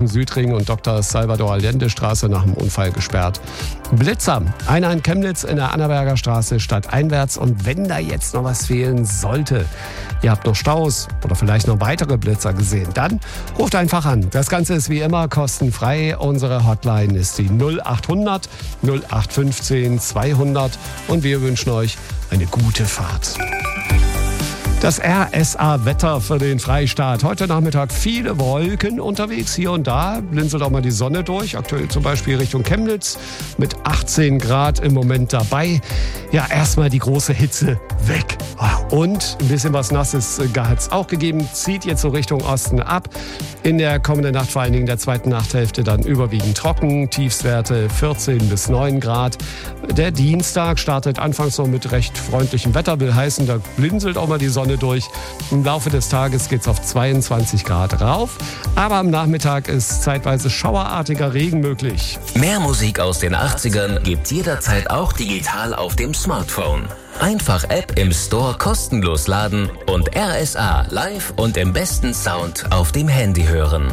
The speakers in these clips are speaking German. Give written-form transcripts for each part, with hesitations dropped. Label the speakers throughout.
Speaker 1: Südring und Dr. Salvador Allende Straße nach dem Unfall gesperrt. Blitzer, einer in Chemnitz in der Annaberger Straße stadteinwärts. Und wenn da jetzt noch was fehlen sollte, ihr habt noch Staus oder vielleicht noch weitere Blitzer gesehen, dann ruft einfach an. Das Ganze ist wie immer kostenfrei. Unsere Hotline ist die 0800 0815 200 und wir wünschen euch eine gute Fahrt. Das RSA-Wetter für den Freistaat. Heute Nachmittag viele Wolken unterwegs. Hier und da blinzelt auch mal die Sonne durch. Aktuell zum Beispiel Richtung Chemnitz mit 18 Grad im Moment dabei. Ja, erstmal die große Hitze weg. Und ein bisschen was Nasses hat es auch gegeben. Zieht jetzt so Richtung Osten ab. In der kommenden Nacht, vor allen Dingen der zweiten Nachthälfte, dann überwiegend trocken. Tiefstwerte 14 bis 9 Grad. Der Dienstag startet anfangs so mit recht freundlichem Wetter. Will heißen, da blinzelt auch mal die Sonne durch. Im Laufe des Tages geht es auf 22 Grad rauf. Aber am Nachmittag ist zeitweise schauerartiger Regen möglich.
Speaker 2: Mehr Musik aus den 80ern gibt's jederzeit auch digital auf dem Smartphone. Einfach App im Store kostenlos laden und RSA live und im besten Sound auf dem Handy hören.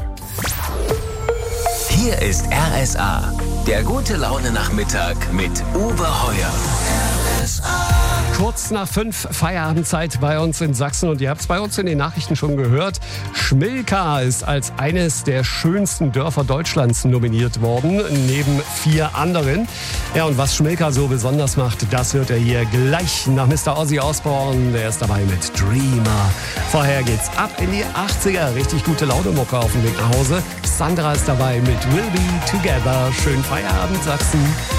Speaker 2: Hier ist RSA, der gute Laune Nachmittag mit Uwe Heuer.
Speaker 1: Kurz nach 5 Feierabendzeit bei uns in Sachsen und ihr habt es bei uns in den Nachrichten schon gehört. Schmilka ist als eines der schönsten Dörfer Deutschlands nominiert worden, neben 4 anderen. Ja, und was Schmilka so besonders macht, das hört ihr hier gleich nach Mr. Ozzy Osbourne. Der ist dabei mit Dreamer. Vorher geht's ab in die 80er. Richtig gute Laune-Mucke auf dem Weg nach Hause. Sandra ist dabei mit We'll Be Together. Schönen Feierabend, Sachsen.